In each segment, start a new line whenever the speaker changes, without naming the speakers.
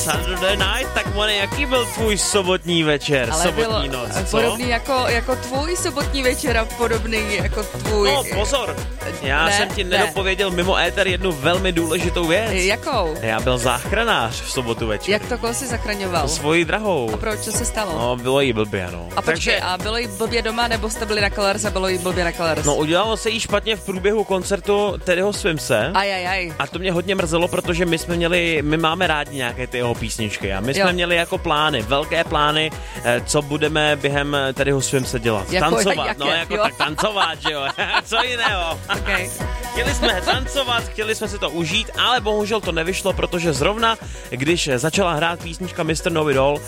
Saturday Night, tak Mone, jaký byl tvůj sobotní večer,
ale
sobotní noc, co?
Podobný jako tvůj sobotní večer a podobný jako tvůj...
No, pozor, já jsem ti nedopověděl mimo éter jednu velmi důležitou věc.
Jakou?
Já byl záchranář v sobotu večer.
Jak to koho jsi zachraňoval?
Svojí drahou.
A proč, co se stalo?
No, bylo jí blbě, no.
A počkej, a bylo jí blbě doma, nebo jste byli na Colors a bylo jí blbě na Colors?
No, udělalo se jí špatně v průběhu koncertu Teddyho Swimse.
Ajajaj.
A to mě hodně mrzelo, protože my máme rádi nějaké ty jeho písničky a my jsme měli jako plány, velké plány, co budeme během Teddyho Swimse dělat. Tancovat, tak tancovat, že jo, co jiného.
Okay.
Chtěli jsme tancovat, chtěli jsme si to užít, ale bohužel to nevyšlo, protože zrovna, když začala hrát písnička Mr. Know It All,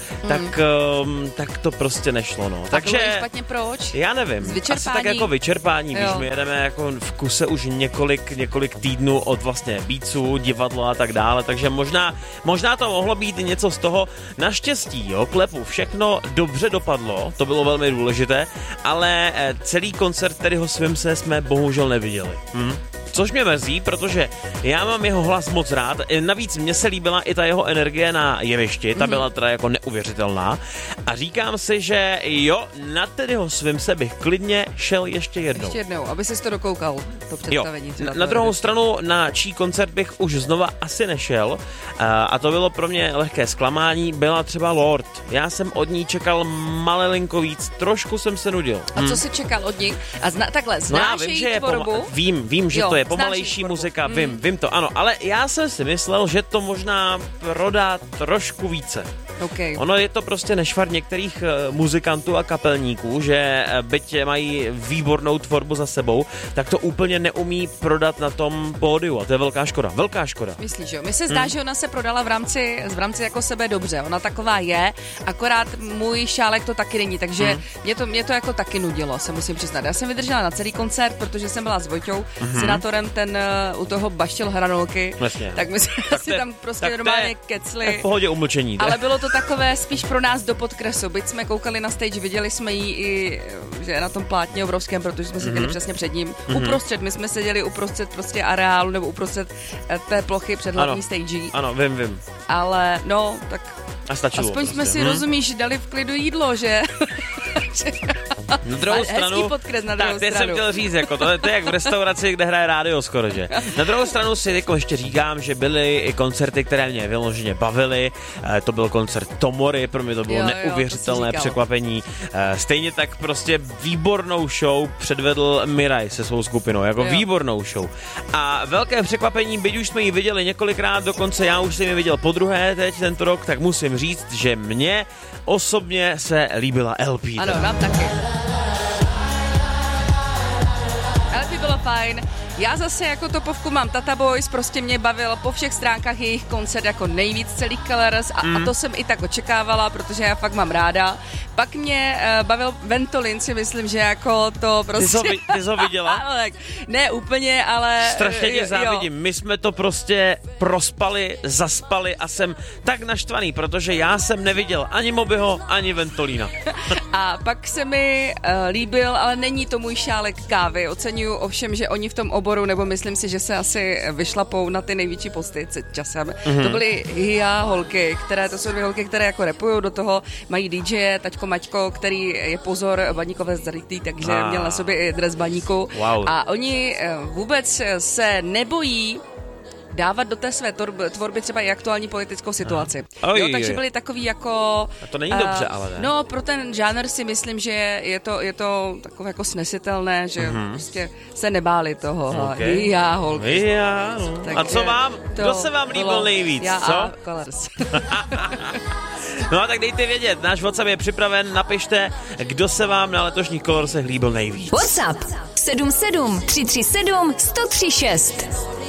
tak to prostě nešlo, no.
Takže špatně proč?
Já nevím, asi tak jako vyčerpání, když my jedeme jako v kuse už několik týdnů od vlastně Beatsu, divadlo a tak dále, takže možná to mohlo být něco z toho. Naštěstí, jo, klepu, všechno dobře dopadlo, to bylo velmi důležité, ale celý koncert Teddyho Swimse jsme bohužel neviděli. Což mě mrzí, protože já mám jeho hlas moc rád. Navíc mně se líbila i ta jeho energie na jevišti, ta byla teda jako neuvěřitelná. A říkám si, že jo, na Teddyho Swimse bych klidně šel ještě jednou.
Ještě jednou, aby ses to dokoukal, to představení.
Jo. Na druhou stranu, na čí koncert bych už znova asi nešel, a to bylo pro mě lehké zklamání, byla třeba Lord. Já jsem od ní čekal malelinko víc, trošku jsem se nudil.
A co jsi čekal od ní? A znáš její tvorbu?
Vím, že to je pomalejší muzika, vím to, ano, ale já jsem si myslel, že to možná prodá trošku více.
Okay.
Ono je to prostě nešvar některých muzikantů a kapelníků, že byť mají výbornou tvorbu za sebou, tak to úplně neumí prodat na tom pódiu a to je velká škoda.
Myslíš, jo? Mi se zdá, že ona se prodala v rámci jako sebe dobře, ona taková je, akorát můj šálek to taky není, takže mě to jako taky nudilo, se musím přiznat. Já jsem vydržela na celý koncert, protože jsem byla s Vojťou, senátorem, ten u toho baštil hranolky, tak my jsme si tam prostě normálně kecli.
V pohodě umlčení.
Ale bylo to takové spíš pro nás do podkresu. Byť jsme koukali na stage, viděli jsme ji i, že je na tom plátně obrovském, protože jsme seděli přesně před ním. Uprostřed, my jsme seděli uprostřed prostě areálu nebo uprostřed té plochy před hlavní stage.
Ano, vím.
Ale no, tak
a stačilo.
Aspoň jsme si, rozumíš, dali v klidu jídlo, že?
Na druhou stranu,
hezký podkres na druhou stranu.
jsem chtěl říct, jako to je jak v restauraci, kde hraje rádio skoro, že? Na druhou stranu si jako ještě říkám, že byly i koncerty, které mě vyloženě bavily. To byl koncert Tomory, pro mě to bylo neuvěřitelné překvapení. Stejně tak prostě výbornou show předvedl Miraj se svou skupinou, jako výbornou show. A velké překvapení, byť už jsme ji viděli několikrát, dokonce já už jsem ji viděl podruhé teď tento rok, tak musím říct, že mně osobně se líbila LP.
Ano, nám taky. LP bylo fajn. Já zase jako topovku mám Tata Boys, prostě mě bavil po všech stránkách jejich koncert jako nejvíc celých Colors a to jsem i tak očekávala, protože já fakt mám ráda. Pak mě bavil Ventolin, si myslím, že jako to prostě...
Ty jsi ho viděla?
Ne úplně, ale...
Strašně tě závidím. My jsme to prostě prospali, zaspali a jsem tak naštvaný, protože já jsem neviděl ani Mobyho, ani Ventolína.
A pak se mi líbil, ale není to můj šálek kávy. Oceňuju ovšem, že oni v tom oboru, nebo myslím si, že se asi vyšlapou na ty největší posty časem. To byly holky, to jsou dvě holky, které jako rapujou do toho, mají DJ, taťko Maťko, který je pozor baníkové zarytý, takže měl na sobě i dres baníku.
Wow.
A oni vůbec se nebojí dávat do té své tvorby třeba i aktuální politickou situaci. Takže byli takový jako...
A to není dobře, ale ne.
No, pro ten žánr si myslím, že je to takové jako snesitelné, že prostě se nebáli toho.
Okay.
Já, holky.
A co vám? Kdo se vám líbil nejvíc?
Já
co?
a Colors.
No a tak dejte vědět, náš WhatsApp je připraven, napište, kdo se vám na letošních Colorsech líbil nejvíc.
WhatsApp 77 337 1036.